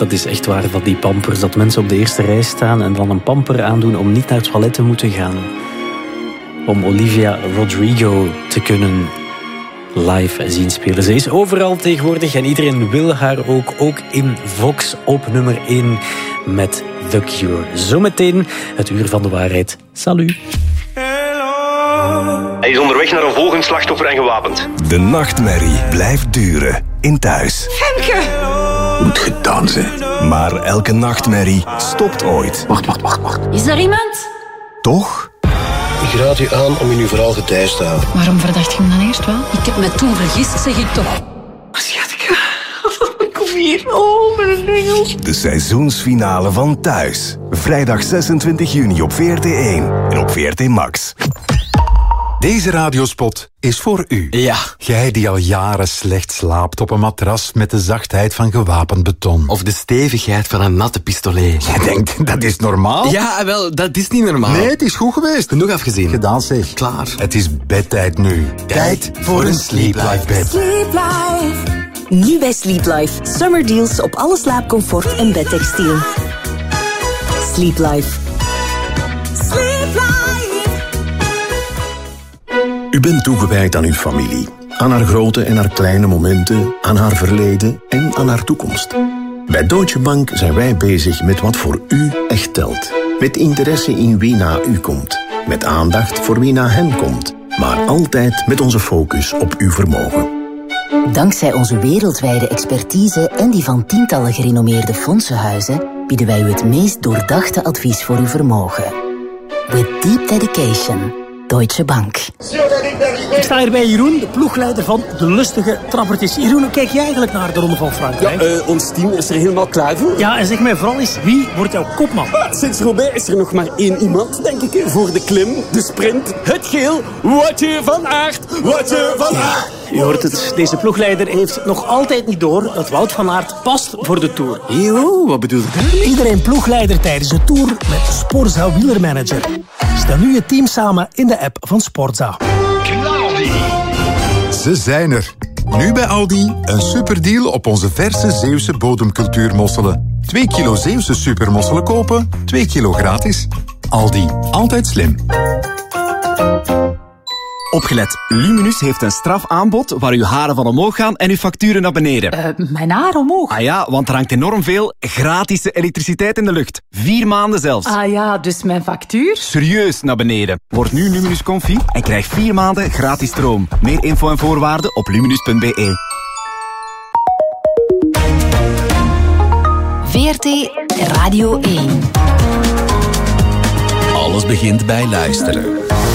Dat is echt waar, dat die pampers, dat mensen op de eerste rij staan en dan een pamper aandoen om niet naar het toilet te moeten gaan. Om Olivia Rodrigo te kunnen live zien spelen. Ze is overal tegenwoordig en iedereen wil haar ook in Vox op nummer 1 met The Cure. Zometeen het uur van de waarheid. Salut! Hij is onderweg naar een volgend slachtoffer en gewapend. De nachtmerrie blijft duren in Thuis. Femke! Moet gedaan zijn. Maar elke nachtmerrie stopt ooit. Wacht. Is er iemand? Toch? Ik raad u aan om in uw verhaal gedijst te houden. Waarom verdacht je hem dan eerst wel? Ik heb me toen vergist, zeg ik toch. Schatje, kom hier. Oh, mijn engel. De seizoensfinale van Thuis. Vrijdag 26 juni op VRT1 en op VRT Max. Deze radiospot is voor u. Ja. Jij die al jaren slecht slaapt op een matras met de zachtheid van gewapend beton. Of de stevigheid van een natte pistolet. Jij denkt, dat is normaal? Ja, wel, dat is niet normaal. Nee, het is goed geweest. Genoeg afgezien. Gedaan zeg. Klaar. Het is bedtijd nu. Tijd voor een Sleep Life bed. Sleep Life. Nu bij Sleep Life. Summer deals op alle slaapcomfort en bedtextiel. Sleep Life. Sleep Life. U bent toegewijd aan uw familie. Aan haar grote en haar kleine momenten, aan haar verleden en aan haar toekomst. Bij Deutsche Bank zijn wij bezig met wat voor u echt telt. Met interesse in wie na u komt. Met aandacht voor wie na hen komt. Maar altijd met onze focus op uw vermogen. Dankzij onze wereldwijde expertise en die van tientallen gerenommeerde fondsenhuizen bieden wij u het meest doordachte advies voor uw vermogen. With deep dedication. Deutsche Bank. Ik sta hier bij Jeroen, de ploegleider van de lustige trappertjes. Jeroen, hoe kijk jij eigenlijk naar de Ronde van Frankrijk? Ja, ons team is er helemaal klaar voor. Ja, en zeg mij vooral eens, wie wordt jouw kopman? Sinds Roubaix is er nog maar één iemand, denk ik, voor de klim, de sprint, het geel. Woutje van Aert, Woutje van Aert. Je hoort het, deze ploegleider heeft nog altijd niet door dat Wout van Aert past voor de Tour. Yo, wat bedoel je? Iedereen ploegleider tijdens de Tour met Sporza Wielermanager. Stel nu je team samen in de app van Sporza. Ze zijn er. Nu bij Aldi een superdeal op onze verse Zeeuwse bodemcultuurmosselen. 2 kilo Zeeuwse supermosselen kopen, 2 kilo gratis. Aldi, altijd slim. Opgelet, Luminus heeft een strafaanbod waar uw haren van omhoog gaan en uw facturen naar beneden. Mijn haar omhoog? Ah ja, want er hangt enorm veel gratis elektriciteit in de lucht. 4 maanden zelfs. Ah ja, dus mijn factuur? Serieus naar beneden. Word nu Luminus Confi en krijg 4 maanden gratis stroom. Meer info en voorwaarden op luminus.be. VRT Radio 1. Alles begint bij luisteren.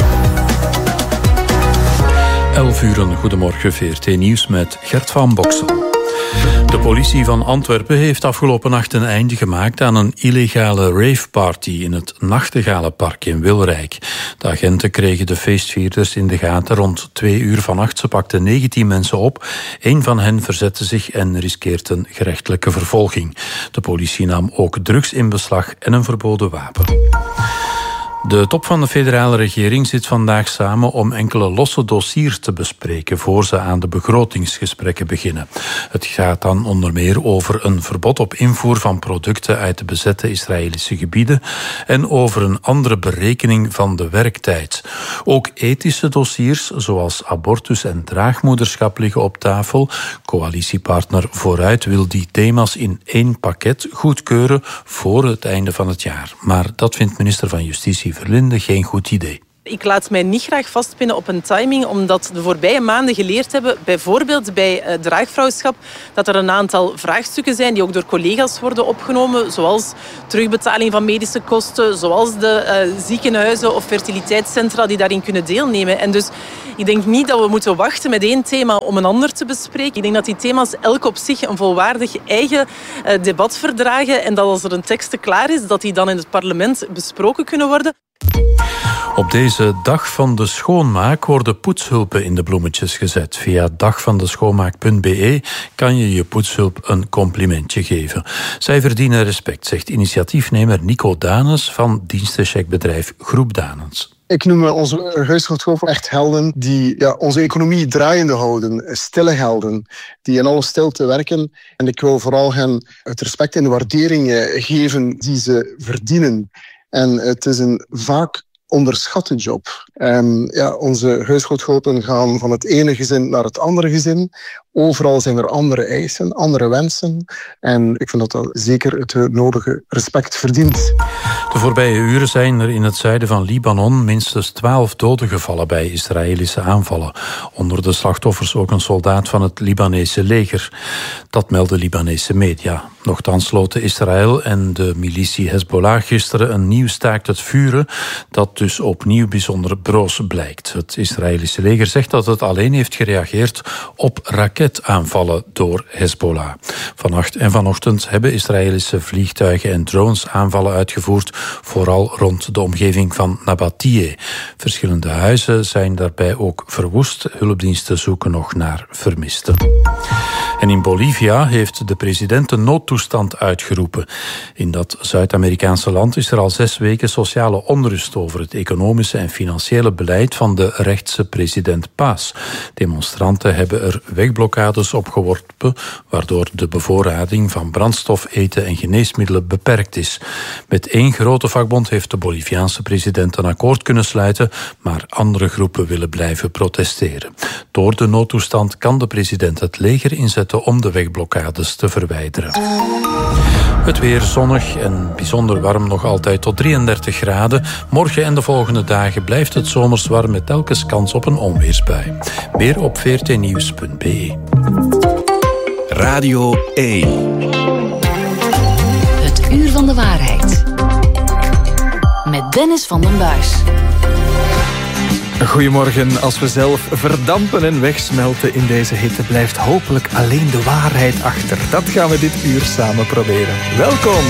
11 uur, goedemorgen, VRT Nieuws met Gert van Boksel. De politie van Antwerpen heeft afgelopen nacht een einde gemaakt aan een illegale raveparty in het Nachtegalenpark in Wilrijk. De agenten kregen de feestvierders in de gaten rond 2 uur vannacht. Ze pakten 19 mensen op. 1 van hen verzette zich en riskeert een gerechtelijke vervolging. De politie nam ook drugs in beslag en een verboden wapen. De top van de federale regering zit vandaag samen om enkele losse dossiers te bespreken voor ze aan de begrotingsgesprekken beginnen. Het gaat dan onder meer over een verbod op invoer van producten uit de bezette Israëlische gebieden en over een andere berekening van de werktijd. Ook ethische dossiers zoals abortus en draagmoederschap liggen op tafel. Coalitiepartner Vooruit wil die thema's in 1 pakket goedkeuren voor het einde van het jaar. Maar dat vindt minister van Justitie Verlinde geen goed idee. Ik laat mij niet graag vastpinnen op een timing, omdat de voorbije maanden geleerd hebben, bijvoorbeeld bij draagvrouwschap, dat er een aantal vraagstukken zijn die ook door collega's worden opgenomen, zoals terugbetaling van medische kosten, zoals de ziekenhuizen of fertiliteitscentra die daarin kunnen deelnemen. En dus ik denk niet dat we moeten wachten met 1 thema om een ander te bespreken. Ik denk dat die thema's elk op zich een volwaardig eigen debat verdragen en dat als er een tekst klaar is, dat die dan in het parlement besproken kunnen worden. Op deze dag van de schoonmaak worden poetshulpen in de bloemetjes gezet. Via dagvandeschoonmaak.be kan je je poetshulp een complimentje geven. Zij verdienen respect, zegt initiatiefnemer Nico Danens van dienstencheckbedrijf Groep Danens. Ik noem onze huishoudgoden echt helden die onze economie draaiende houden. Stille helden die in alle stilte werken. En ik wil vooral hen het respect en de waardering geven die ze verdienen. En het is een vaak onderschatte job. Onze huishoudgoden gaan van het ene gezin naar het andere gezin. Overal zijn er andere eisen, andere wensen. En ik vind dat zeker het nodige respect verdient. De voorbije uren zijn er in het zuiden van Libanon minstens 12 doden gevallen bij Israëlische aanvallen. Onder de slachtoffers ook een soldaat van het Libanese leger. Dat melden Libanese media. Nochtans sloten Israël en de militie Hezbollah gisteren een nieuw staakt het vuren, dat dus opnieuw bijzonder broos blijkt. Het Israëlische leger zegt dat het alleen heeft gereageerd op raketaanvallen door Hezbollah. Vannacht en vanochtend hebben Israëlische vliegtuigen en drones aanvallen uitgevoerd, vooral rond de omgeving van Nabatie. Verschillende huizen zijn daarbij ook verwoest. Hulpdiensten zoeken nog naar vermisten. En in Bolivia heeft de president een noodtoestand uitgeroepen. In dat Zuid-Amerikaanse land is er al 6 weken sociale onrust over het economische en financiële beleid van de rechtse president Paz. Demonstranten hebben er wegblokkades opgeworpen, waardoor de bevoorrading van brandstof, eten en geneesmiddelen beperkt is. Met 1 grote vakbond heeft de Boliviaanse president een akkoord kunnen sluiten, maar andere groepen willen blijven protesteren. Door de noodtoestand kan de president het leger inzetten om de wegblokkades te verwijderen. Het weer zonnig en bijzonder warm, nog altijd tot 33 graden. Morgen en de volgende dagen blijft het zomers warm met telkens kans op een onweersbui. Meer op vrtnieuws.be. Radio 1. Het uur van de waarheid. Met Dennis van den Buis. Goedemorgen. Als we zelf verdampen en wegsmelten in deze hitte, blijft hopelijk alleen de waarheid achter. Dat gaan we dit uur samen proberen. Welkom.